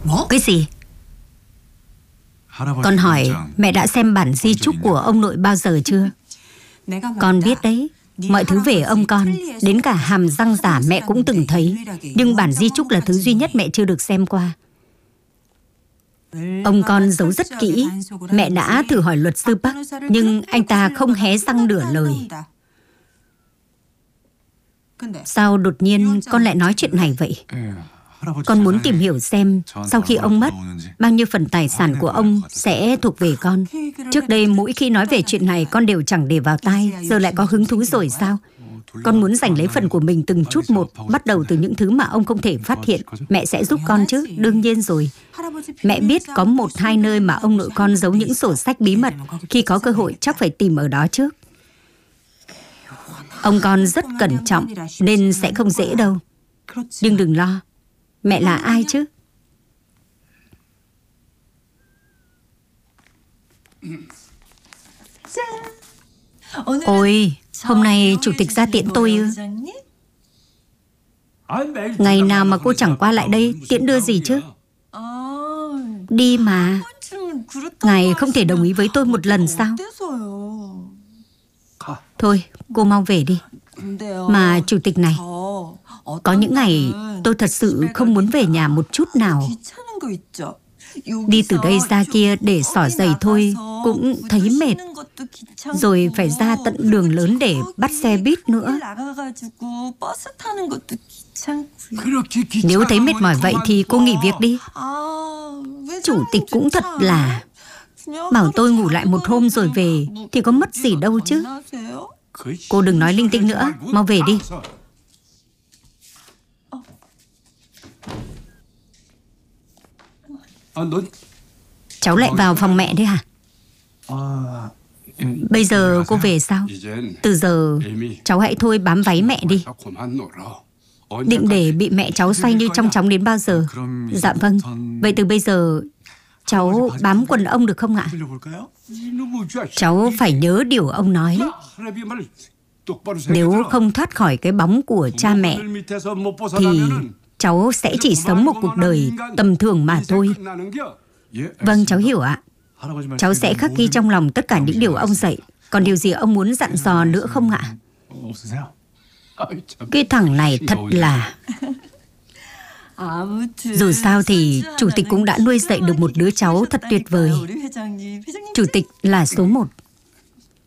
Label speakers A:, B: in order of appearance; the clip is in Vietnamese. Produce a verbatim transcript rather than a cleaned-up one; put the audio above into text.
A: Cái gì? Con hỏi mẹ đã xem bản di chúc của ông nội bao giờ chưa? Con biết đấy, mọi thứ về ông con, đến cả hàm răng giả mẹ cũng từng thấy. Nhưng bản di chúc là thứ duy nhất mẹ chưa được xem qua. Ông con giấu rất kỹ. Mẹ đã thử hỏi luật sư Park, nhưng anh ta không hé răng nửa lời. Sao đột nhiên con lại nói chuyện này vậy? Con muốn tìm hiểu xem sau khi ông mất, bao nhiêu phần tài sản của ông sẽ thuộc về con. Trước đây mỗi khi nói về chuyện này con đều chẳng để vào tai, giờ lại có hứng thú rồi sao? Con muốn giành lấy phần của mình từng chút một, bắt đầu từ những thứ mà ông không thể phát hiện. Mẹ sẽ giúp con chứ, đương nhiên rồi. Mẹ biết có một hai nơi mà ông nội con giấu những sổ sách bí mật. Khi có cơ hội chắc phải tìm ở đó trước. Ông con rất cẩn trọng nên sẽ không dễ đâu. Nhưng đừng lo, mẹ là ai chứ? Ôi, hôm nay chủ tịch ra tiễn tôi ư? Ngày nào mà cô chẳng qua lại đây tiễn đưa gì chứ? Đi mà. Ngài không thể đồng ý với tôi một lần sao? Thôi, cô mau về đi. Mà chủ tịch này, có những ngày tôi thật sự không muốn về nhà một chút nào. Đi từ đây ra kia để xỏ giày thôi cũng thấy mệt. Rồi phải ra tận đường lớn để bắt xe buýt nữa. Nếu thấy mệt mỏi vậy thì cô nghỉ việc đi. Chủ tịch cũng thật là... Bảo tôi ngủ lại một hôm rồi về thì có mất gì đâu chứ. Cô đừng nói linh tinh nữa, mau về đi. Cháu lại vào phòng mẹ đấy hả? Bây giờ cô về sao? Từ giờ cháu hãy thôi bám váy mẹ đi. Định để bị mẹ cháu xoay như trong chóng đến bao giờ? Dạ vâng. Vậy từ bây giờ cháu bám quần ông được không ạ? Cháu phải nhớ điều ông nói. Nếu không thoát khỏi cái bóng của cha mẹ thì cháu sẽ chỉ sống một cuộc đời tầm thường mà thôi. Vâng, cháu hiểu ạ. Cháu sẽ khắc ghi trong lòng tất cả những điều ông dạy. Còn điều gì ông muốn dặn dò nữa không ạ? Cái thằng này thật là... Dù sao thì chủ tịch cũng đã nuôi dạy được một đứa cháu thật tuyệt vời. Chủ tịch là số một.